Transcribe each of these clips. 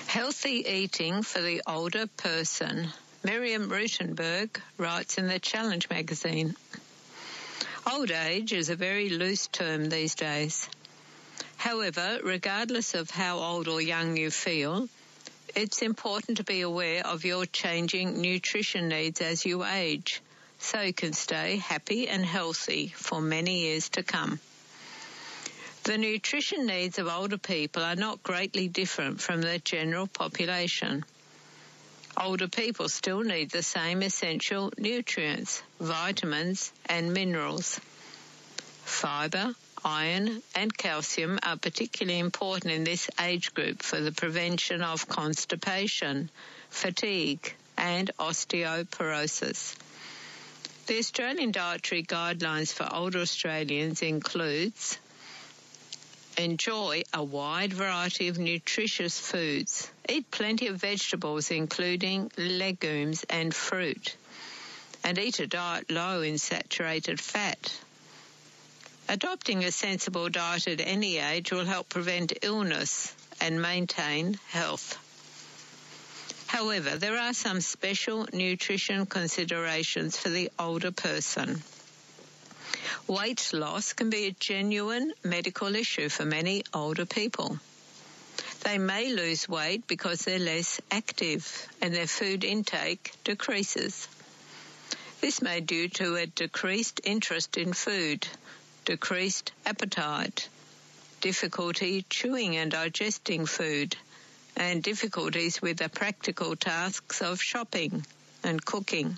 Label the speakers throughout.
Speaker 1: Healthy eating for the older person. Miriam Rutenberg writes in the Challenge magazine. Old age is a very loose term these days. However, regardless of how old or young you feel, it's important to be aware of your changing nutrition needs as you age, so you can stay happy and healthy for many years to come. The nutrition needs of older people are not greatly different from the general population. Older people still need the same essential nutrients, vitamins and minerals. Fibre, iron and calcium are particularly important in this age group for the prevention of constipation, fatigue and osteoporosis. The Australian Dietary Guidelines for older Australians includes: enjoy a wide variety of nutritious foods. Eat plenty of vegetables, including legumes and fruit. And eat a diet low in saturated fat. Adopting a sensible diet at any age will help prevent illness and maintain health. However, there are some special nutrition considerations for the older person. Weight loss can be a genuine medical issue for many older people. They may lose weight because they're less active and their food intake decreases. This may be due to a decreased interest in food, decreased appetite, difficulty chewing and digesting food, and difficulties with the practical tasks of shopping and cooking.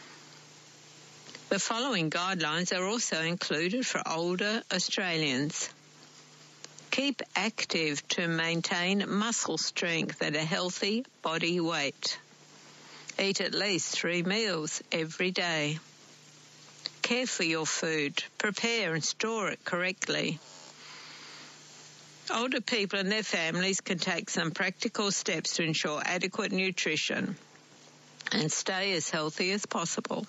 Speaker 1: The following guidelines are also included for older Australians. Keep active to maintain muscle strength at a healthy body weight. Eat at least 3 meals every day. Care for your food. Prepare and store it correctly. Older people and their families can take some practical steps to ensure adequate nutrition and stay as healthy as possible.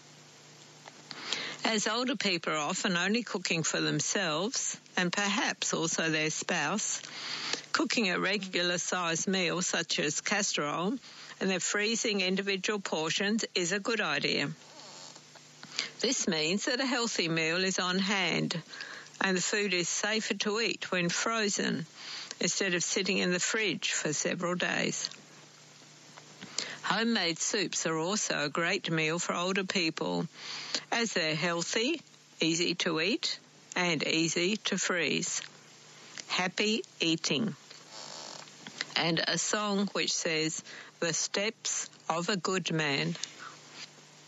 Speaker 1: As older people are often only cooking for themselves and perhaps also their spouse, cooking a regular sized meal such as casserole and then freezing individual portions is a good idea. This means that a healthy meal is on hand and the food is safer to eat when frozen instead of sitting in the fridge for several days. Homemade soups are also a great meal for older people as they're healthy, easy to eat, and easy to freeze. Happy eating. And a song which says, "The steps of a good man."